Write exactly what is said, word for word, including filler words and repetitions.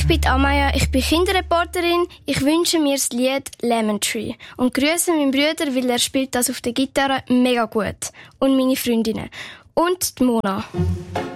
Ich bin Amaya, ich bin Kinderreporterin. Ich wünsche mir das Lied Lemon Tree und grüße meinen Bruder, weil er spielt das auf der Gitarre mega gut. Und meine Freundinnen. Und die Mona.